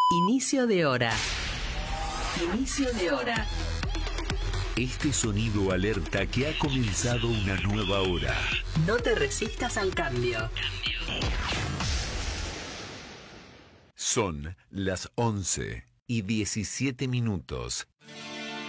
Inicio de hora. Inicio de hora. Este sonido alerta que ha comenzado una nueva hora. No te resistas al cambio. Son las 11:17.